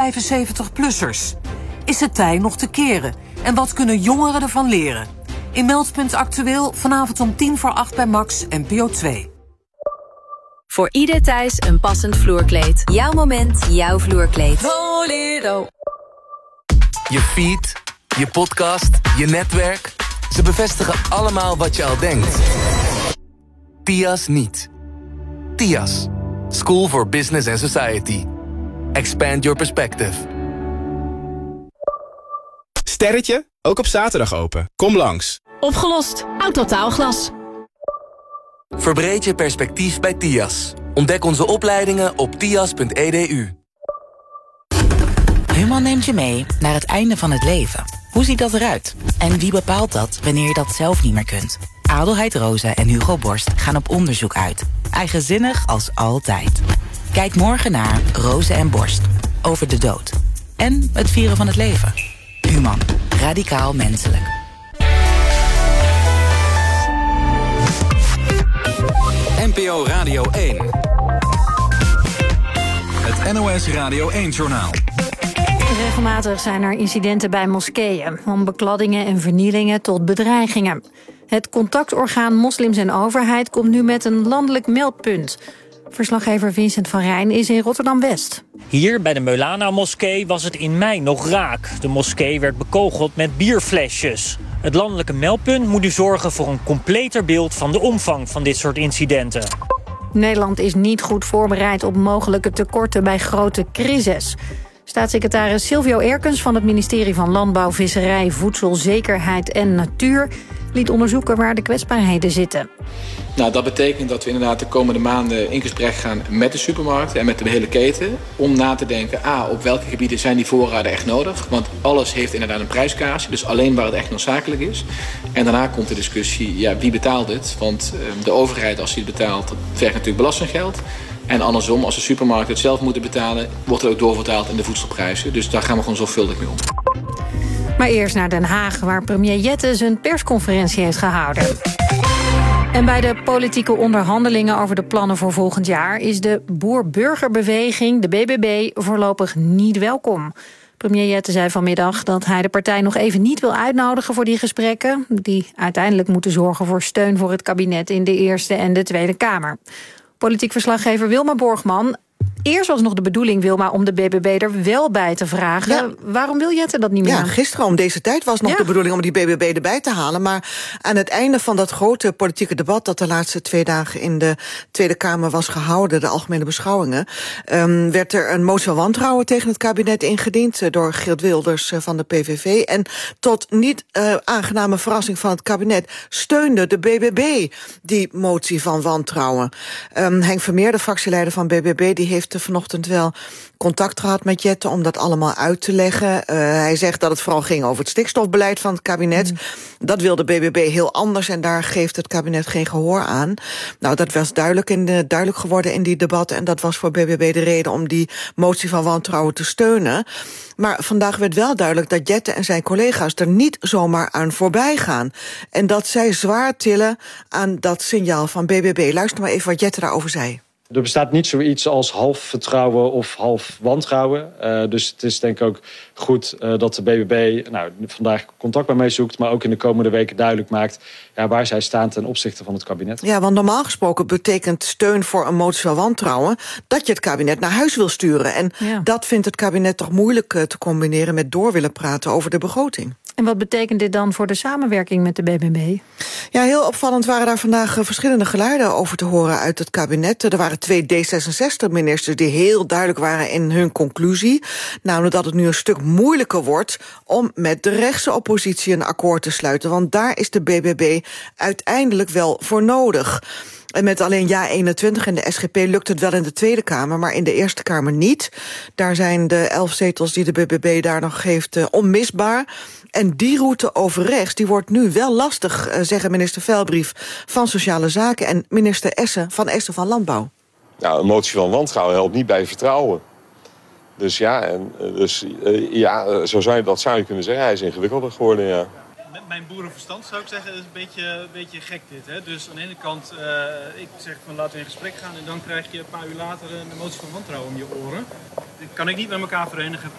75-plussers. Is het tij nog te keren? En wat kunnen jongeren ervan leren? In Meldpunt Actueel vanavond om 7:50 bij Max NPO 2. Voor ieder thuis een passend vloerkleed. Jouw moment, jouw vloerkleed. Bolero. Je feed, je podcast, je netwerk. Ze bevestigen allemaal wat je al denkt. TIAS niet. TIAS. School for Business and Society. Expand your perspective. Sterretje, ook op zaterdag open. Kom langs. Opgelost. Autotaalglas. Verbreed je perspectief bij TIAS. Ontdek onze opleidingen op tias.edu. Human neemt je mee naar het einde van het leven. Hoe ziet dat eruit? En wie bepaalt dat wanneer je dat zelf niet meer kunt? Adelheid Rosa en Hugo Borst gaan op onderzoek uit. Eigenzinnig als altijd. Kijk morgen naar Rosa en Borst. Over de dood. En het vieren van het leven. Human. Radicaal menselijk. NPO Radio 1. Het NOS Radio 1-journaal. Regelmatig zijn er incidenten bij moskeeën, van bekladdingen en vernielingen tot bedreigingen. Het contactorgaan Moslims en Overheid komt nu met een landelijk meldpunt. Verslaggever Vincent van Rijn is in Rotterdam-West. Hier bij de Meulana-moskee was het in mei nog raak. De moskee werd bekogeld met bierflesjes. Het landelijke meldpunt moet nu zorgen voor een completer beeld van de omvang van dit soort incidenten. Nederland is niet goed voorbereid op mogelijke tekorten bij grote crises. Staatssecretaris Silvio Erkens van het ministerie van Landbouw, Visserij, Voedselzekerheid en Natuur liet onderzoeken waar de kwetsbaarheden zitten. Nou, dat betekent dat we inderdaad de komende maanden in gesprek gaan met de supermarkten en met de hele keten. Om na te denken, op welke gebieden zijn die voorraden echt nodig? Want alles heeft inderdaad een prijskaartje, dus alleen waar het echt noodzakelijk is. En daarna komt de discussie, wie betaalt dit? Want de overheid, als die het betaalt, dat vergt natuurlijk belastinggeld. En andersom, als de supermarkten het zelf moeten betalen, wordt het ook doorvertaald in de voedselprijzen. Dus daar gaan we gewoon zorgvuldig mee om. Maar eerst naar Den Haag, waar premier Jette zijn persconferentie heeft gehouden. En bij de politieke onderhandelingen over de plannen voor volgend jaar is de boer-burgerbeweging, de BBB, voorlopig niet welkom. Premier Jette zei vanmiddag dat hij de partij nog even niet wil uitnodigen voor die gesprekken, die uiteindelijk moeten zorgen voor steun voor het kabinet in de Eerste en de Tweede Kamer. Politiek verslaggever Wilma Borgman. Eerst was nog de bedoeling, Wilma, om de BBB er wel bij te vragen. Ja. Waarom wil Jette dat niet meer? Ja, gisteren om deze tijd was nog de bedoeling om die BBB erbij te halen. Maar aan het einde van dat grote politieke debat dat de laatste 2 dagen in de Tweede Kamer was gehouden, de algemene beschouwingen, werd er een motie van wantrouwen tegen het kabinet ingediend door Geert Wilders van de PVV. En tot niet aangename verrassing van het kabinet steunde de BBB die motie van wantrouwen. Henk Vermeer, de fractieleider van BBB, die heeft vanochtend wel contact gehad met Jette om dat allemaal uit te leggen. Hij zegt dat het vooral ging over het stikstofbeleid van het kabinet. Dat wil de BBB heel anders en daar geeft het kabinet geen gehoor aan. Nou, dat was duidelijk geworden in die debatten en dat was voor BBB de reden om die motie van wantrouwen te steunen. Maar vandaag werd wel duidelijk dat Jette en zijn collega's er niet zomaar aan voorbij gaan. En dat zij zwaar tillen aan dat signaal van BBB. Luister maar even wat Jette daarover zei. Er bestaat niet zoiets als half vertrouwen of half wantrouwen. Dus het is denk ik ook goed dat de BBB vandaag contact met mij zoekt, maar ook in de komende weken duidelijk maakt waar zij staan ten opzichte van het kabinet. Ja, want normaal gesproken betekent steun voor een motie van wantrouwen dat je het kabinet naar huis wil sturen. En dat vindt het kabinet toch moeilijk te combineren met door willen praten over de begroting. En wat betekent dit dan voor de samenwerking met de BBB? Ja, heel opvallend waren daar vandaag verschillende geluiden over te horen uit het kabinet. Er waren 2 D66-ministers die heel duidelijk waren in hun conclusie. Namelijk dat het nu een stuk moeilijker wordt om met de rechtse oppositie een akkoord te sluiten. Want daar is de BBB uiteindelijk wel voor nodig. En met alleen JA21 en de SGP lukt het wel in de Tweede Kamer, maar in de Eerste Kamer niet. Daar zijn de 11 zetels die de BBB daar nog geeft onmisbaar. En die route over rechts, die wordt nu wel lastig, zeggen minister Velbrief van Sociale Zaken en minister Essen van Landbouw. Nou, een motie van wantrouwen helpt niet bij vertrouwen. Dus dat zou je kunnen zeggen. Hij is ingewikkelder geworden, ja. Met mijn boerenverstand zou ik zeggen, is een beetje gek dit. Hè? Dus aan de ene kant, ik zeg van laten we in gesprek gaan en dan krijg je een paar uur later een motie van wantrouwen om je oren. Dat kan ik niet met elkaar verenigen.